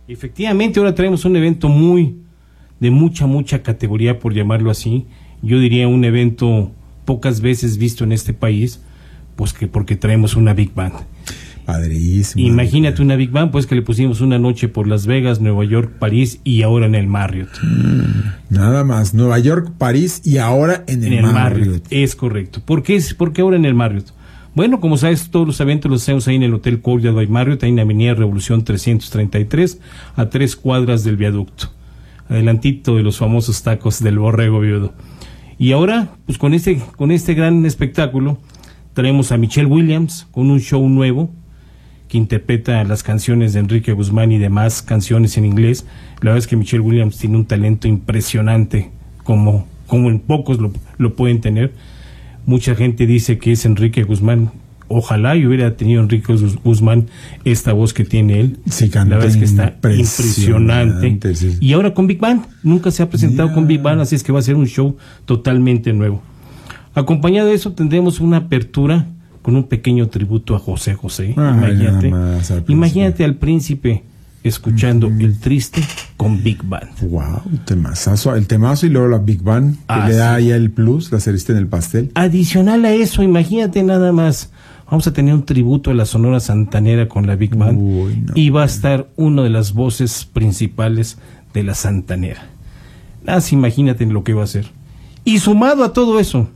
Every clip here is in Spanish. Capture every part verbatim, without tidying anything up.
Efectivamente, ahora traemos un evento muy, de mucha, mucha categoría, por llamarlo así. Yo diría un evento pocas veces visto en este país, pues que porque traemos una Big Band. Padrísimo. Imagínate una Big Band, pues que le pusimos una noche por Las Vegas, Nueva York, París y ahora en el Marriott. Mm, nada más, Nueva York, París y ahora en el, en el Marriott. Marriott. Es correcto. ¿Por qué, ¿Por qué ahora en el Marriott? Bueno, como sabes, todos los eventos los hacemos ahí en el Hotel Courtyard by Marriott, ahí en Avenida Revolución trescientos treinta y tres, a tres cuadras del viaducto, adelantito de los famosos tacos del Borrego Viudo. Y ahora, pues con este, con este gran espectáculo, traemos a Michelle Williams con un show nuevo, que interpreta las canciones de Enrique Guzmán y demás canciones en inglés. La verdad es que Michelle Williams tiene un talento impresionante, como, como en pocos lo, lo pueden tener. Mucha gente dice que es Enrique Guzmán. Ojalá y hubiera tenido Enrique Guzmán esta voz que tiene él. Sí, la verdad es que está impresionante. impresionante sí. Y ahora con Big Band, nunca se ha presentado yeah. con Big Band, así es que va a ser un show totalmente nuevo. Acompañado de eso tendremos una apertura con un pequeño tributo a José José. Ay, imagínate, más, al imagínate al príncipe escuchando mm-hmm. El Triste con Big Band. Wow, temazo, el temazo y luego la Big Band, que ah, le da sí. ya el plus, la cerista en el pastel. Adicional a eso, imagínate nada más, vamos a tener un tributo a la Sonora Santanera con la Big Band. Uy, no, y va a estar una de las voces principales de la Santanera. Así imagínate lo que va a ser. Y sumado a todo eso,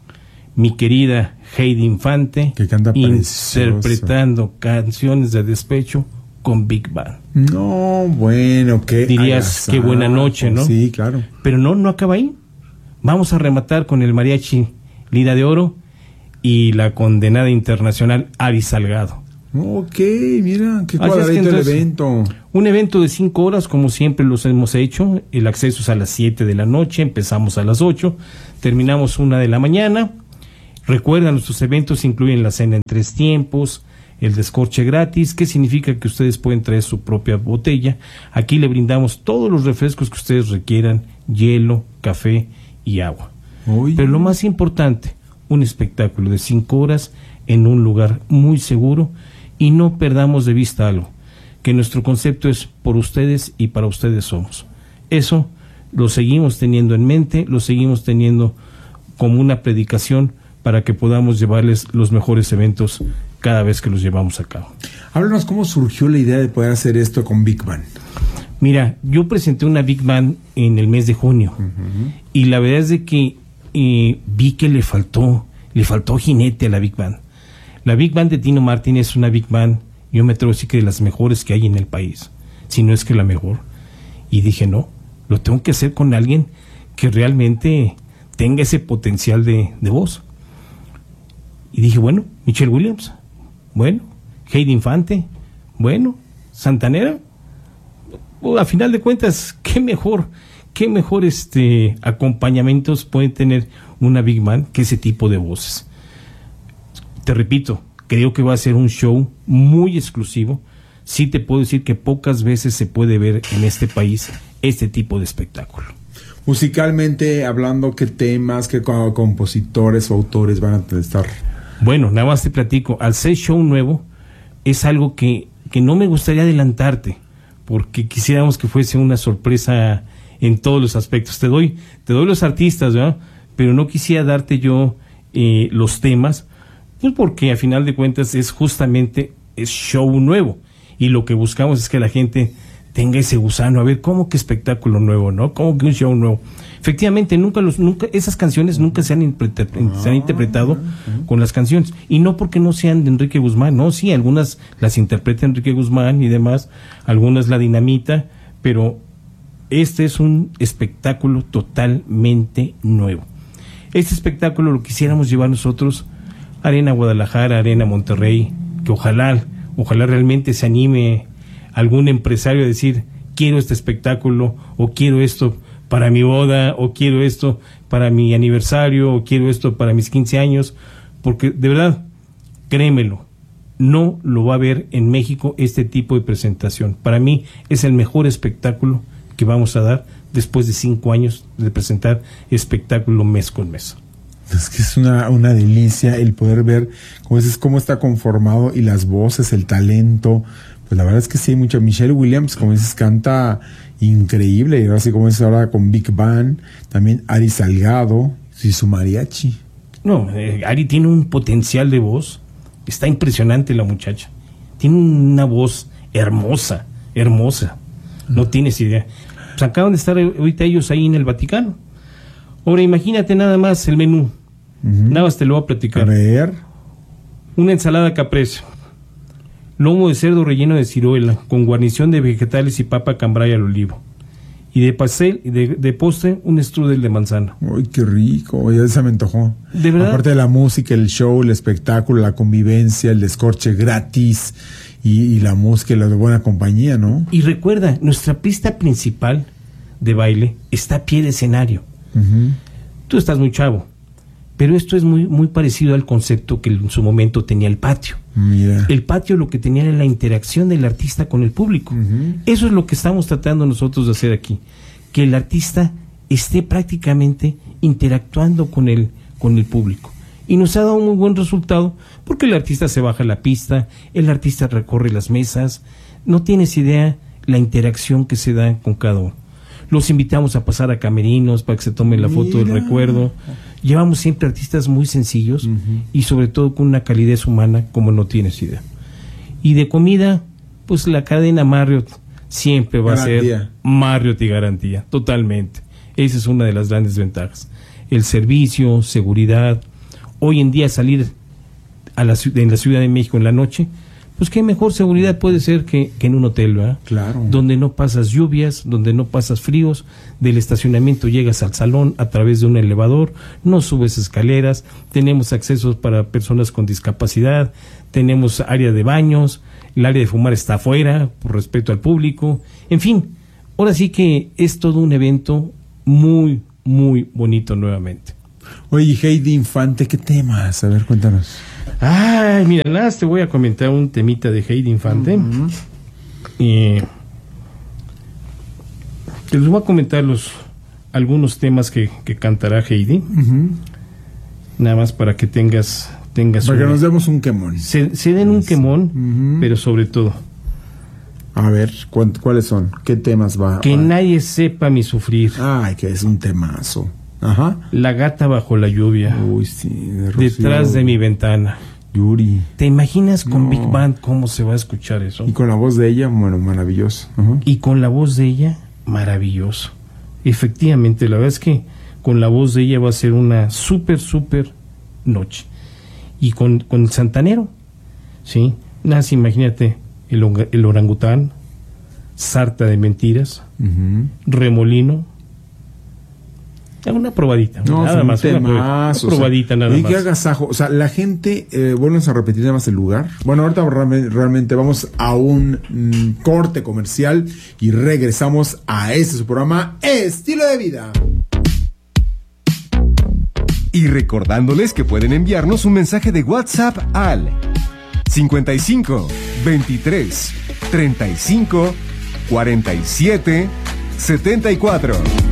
mi querida Heidi Infante, que canta interpretando canciones de despecho con Big Band. No, bueno, qué dirías qué buena noche, ¿no? Sí, claro. Pero no, no acaba ahí. Vamos a rematar con el mariachi Lira de Oro y la condenada internacional Ari Salgado. Ok, mira, qué cuadradito el evento. Un evento de cinco horas, como siempre los hemos hecho. El acceso es a las siete de la noche, empezamos a las ocho, terminamos una de la mañana. Recuerda, nuestros eventos incluyen la cena en tres tiempos, el descorche gratis, que significa que ustedes pueden traer su propia botella. Aquí le brindamos todos los refrescos que ustedes requieran, hielo, café y agua. Uy. Pero lo más importante, un espectáculo de cinco horas en un lugar muy seguro, y no perdamos de vista algo, que nuestro concepto es por ustedes y para ustedes somos. Eso lo seguimos teniendo en mente, lo seguimos teniendo como una predicación para que podamos llevarles los mejores eventos cada vez que los llevamos a cabo. Háblanos cómo surgió la idea de poder hacer esto con Big Band. Mira, yo presenté una Big Band en el mes de junio, uh-huh. y la verdad es de que eh, vi que le faltó, le faltó jinete a la Big Band. La Big Band de Tino Martín es una Big Band, yo me atrevo a decir que de las mejores que hay en el país, si no es que la mejor. Y dije, no, lo tengo que hacer con alguien que realmente tenga ese potencial de, de voz. Y dije, bueno, Michelle Williams, bueno, Heidi Infante, bueno, Santanera. A final de cuentas, qué mejor, qué mejor este acompañamientos puede tener una Big Band que ese tipo de voces. Te repito, creo que va a ser un show muy exclusivo. Sí te puedo decir que pocas veces se puede ver en este país este tipo de espectáculo. Musicalmente hablando, ¿qué temas, qué compositores o autores van a estar? Bueno, nada más te platico. Al ser show nuevo, es algo que, que no me gustaría adelantarte, porque quisiéramos que fuese una sorpresa en todos los aspectos. Te doy, te doy los artistas, ¿verdad? Pero no quisiera darte yo eh, los temas, pues porque a final de cuentas es justamente es show nuevo, y lo que buscamos es que la gente tenga ese gusano, a ver, ¿cómo que espectáculo nuevo, no? ¿Cómo que un show nuevo? Efectivamente, nunca los, nunca, esas canciones nunca se han, interpre- ah, se han interpretado uh-huh. con las canciones, y no porque no sean de Enrique Guzmán, no, sí, algunas las interpreta Enrique Guzmán y demás, algunas la Dinamita, pero este es un espectáculo totalmente nuevo. Este espectáculo lo quisiéramos llevar nosotros a Arena Guadalajara, Arena Monterrey, que ojalá, ojalá realmente se anime algún empresario a decir, quiero este espectáculo, o quiero esto para mi boda, o quiero esto para mi aniversario, o quiero esto para mis quince años, porque de verdad, créemelo, no lo va a ver en México este tipo de presentación. Para mí es el mejor espectáculo que vamos a dar después de cinco años de presentar espectáculo mes con mes. Es que es una, una delicia el poder ver, como dices, cómo está conformado, y las voces, el talento, Pues la verdad es que sí, mucho. Michelle Williams, como dices, canta increíble. Y así como dices ahora con Big Band, también Ari Salgado y su mariachi. No, eh, Ari tiene un potencial de voz. Está impresionante la muchacha. Tiene una voz hermosa, hermosa. No uh-huh. tienes idea. Pues acaban de estar ahorita ellos ahí en el Vaticano. Ahora imagínate nada más el menú. Uh-huh. Nada más te lo voy a platicar. A ver. Una ensalada caprese. Lomo de cerdo relleno de ciruela, con guarnición de vegetales y papa cambray al olivo. Y de pastel, de, de postre, un strudel de manzana. ¡Uy, qué rico! Ya se me antojó. ¿De verdad? Aparte de la música, el show, el espectáculo, la convivencia, el descorche gratis y, y la música y la de buena compañía, ¿no? Y recuerda, nuestra pista principal de baile está a pie de escenario. Uh-huh. Tú estás muy chavo, pero esto es muy, muy parecido al concepto que en su momento tenía el patio. Mira. El patio lo que tenía era la interacción del artista con el público. Uh-huh. Eso es lo que estamos tratando nosotros de hacer aquí, que el artista esté prácticamente interactuando con el, con el público. Y nos ha dado un muy buen resultado, porque el artista se baja a la pista, el artista recorre las mesas, no tienes idea la interacción que se da con cada uno. Los invitamos a pasar a camerinos para que se tomen la foto del recuerdo. Llevamos siempre artistas muy sencillos uh-huh. y sobre todo con una calidez humana como no tienes idea. Y de comida, pues la cadena Marriott siempre va garantía. a ser Marriott y garantía, totalmente. Esa es una de las grandes ventajas. El servicio, seguridad. Hoy en día salir a la, en la Ciudad de México en la noche, pues qué mejor seguridad puede ser que, que en un hotel, ¿verdad? Claro. Donde no pasas lluvias, donde no pasas fríos, del estacionamiento llegas al salón a través de un elevador, no subes escaleras, tenemos accesos para personas con discapacidad, tenemos área de baños, el área de fumar está afuera, por respeto al público, en fin, ahora sí que es todo un evento muy, muy bonito nuevamente. Oye, Heidi Infante, ¿qué temas? A ver, cuéntanos. Ay, mira, nada más te voy a comentar un temita de Heidi Infante. Uh-huh. Y te les voy a comentar los algunos temas que, que cantará Heidi. Uh-huh. Nada más para que tengas tengas para un, que nos demos un quemón. Se, se den un quemón, uh-huh. pero sobre todo. A ver, ¿cuáles son? ¿Qué temas va? Que va? nadie sepa mi sufrir. Ay, que es un temazo. Ajá. La gata bajo la lluvia. Uy, sí, de detrás de mi ventana. Yuri. ¿Te imaginas con no. Big Band cómo se va a escuchar eso? Y con la voz de ella, bueno, maravilloso. Uh-huh. Y con la voz de ella, maravilloso. Efectivamente, la verdad es que con la voz de ella va a ser una súper, súper noche. Y con, con el santanero, ¿sí? Nada, imagínate, el, el orangután, sarta de mentiras, uh-huh. remolino. Una probadita, no, nada más, temazo, una, una probadita o sea, nada y más. qué agasajo, o sea, la gente, eh, vuelves a repetir nada más el lugar. Bueno, ahorita realmente, realmente vamos a un mm, corte comercial y regresamos a este su programa Estilo de Vida. Y recordándoles que pueden enviarnos un mensaje de WhatsApp al cincuenta y cinco, veintitrés, treinta y cinco, cuarenta y siete, setenta y cuatro.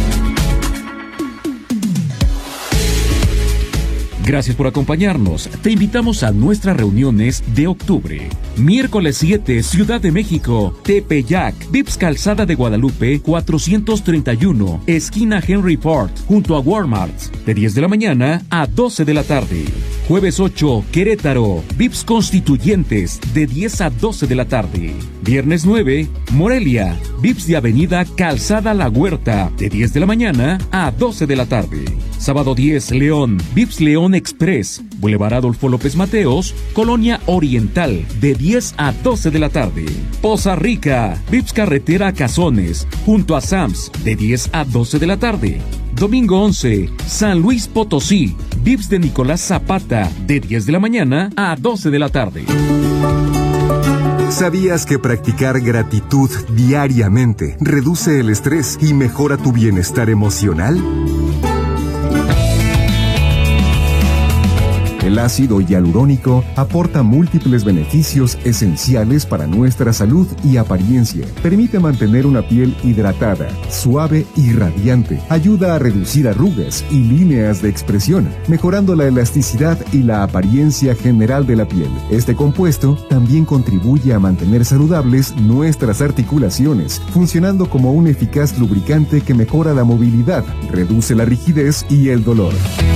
Gracias por acompañarnos. Te invitamos a nuestras reuniones de octubre. Miércoles siete, Ciudad de México, Tepeyac, Vips Calzada de Guadalupe, cuatrocientos treinta y uno, esquina Henry Ford, junto a Walmart, de diez de la mañana a doce de la tarde. Jueves ocho, Querétaro, Vips Constituyentes, de diez a doce de la tarde. Viernes nueve, Morelia, Vips de Avenida Calzada La Huerta, de diez de la mañana a doce de la tarde. Sábado diez, León, Vips León Express, Boulevard Adolfo López Mateos, Colonia Oriental, de diez a doce de la tarde. Poza Rica, Vips Carretera Cazones, junto a Sams, de diez a doce de la tarde. Domingo once, San Luis Potosí, Vips de Nicolás Zapata, de diez de la mañana a doce de la tarde. ¿Sabías que practicar gratitud diariamente reduce el estrés y mejora tu bienestar emocional? El ácido hialurónico aporta múltiples beneficios esenciales para nuestra salud y apariencia. Permite mantener una piel hidratada, suave y radiante. Ayuda a reducir arrugas y líneas de expresión, mejorando la elasticidad y la apariencia general de la piel. Este compuesto también contribuye a mantener saludables nuestras articulaciones, funcionando como un eficaz lubricante que mejora la movilidad, reduce la rigidez y el dolor.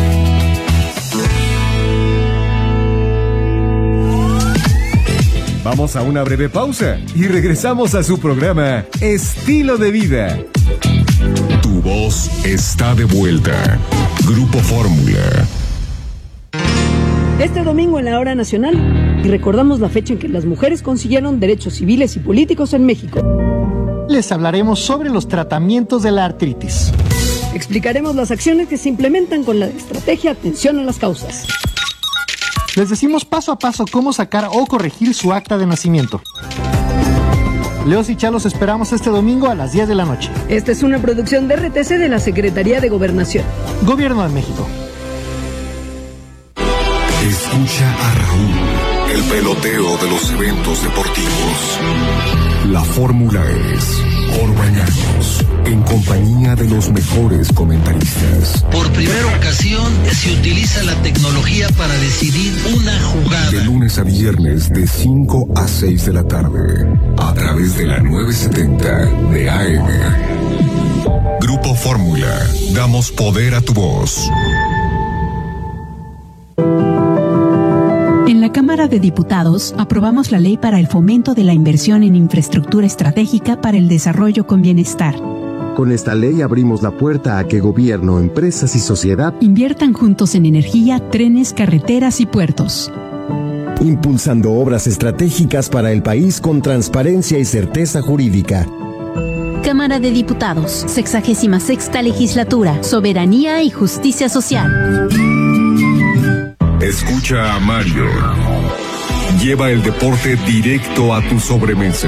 Vamos a una breve pausa y regresamos a su programa Estilo de Vida. Tu voz está de vuelta. Grupo Fórmula. Este domingo en la Hora Nacional, y recordamos la fecha en que las mujeres consiguieron derechos civiles y políticos en México. Les hablaremos sobre los tratamientos de la artritis. Explicaremos las acciones que se implementan con la estrategia Atención a las Causas. Les decimos paso a paso cómo sacar o corregir su acta de nacimiento. Leos y Chá los esperamos este domingo a las diez de la noche. Esta es una producción de R T C de la Secretaría de Gobernación. Gobierno de México. Escucha a Raúl, el peloteo de los eventos deportivos. La fórmula es Orbañanos, en compañía de los mejores comentaristas. Por primera ocasión se utiliza la tecnología para decidir una jugada. De lunes a viernes de cinco a seis de la tarde, a través de la nueve setenta de A M. Grupo Fórmula, damos poder a tu voz. En la Cámara de Diputados aprobamos la ley para el fomento de la inversión en infraestructura estratégica para el desarrollo con bienestar. Con esta ley abrimos la puerta a que gobierno, empresas y sociedad inviertan juntos en energía, trenes, carreteras y puertos. Impulsando obras estratégicas para el país con transparencia y certeza jurídica. Cámara de Diputados, sexagésima sexta legislatura, soberanía y justicia social. Escucha a Mario. Lleva el deporte directo a tu sobremesa.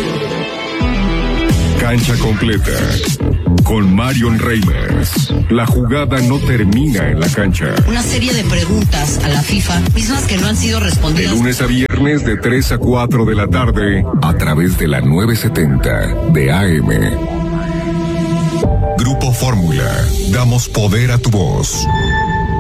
Cancha completa. Con Marion Reimers. La jugada no termina en la cancha. Una serie de preguntas a la FIFA, mismas que no han sido respondidas. De lunes a viernes de tres a cuatro de la tarde, a través de la nueve setenta de A M. Grupo Fórmula. Damos poder a tu voz.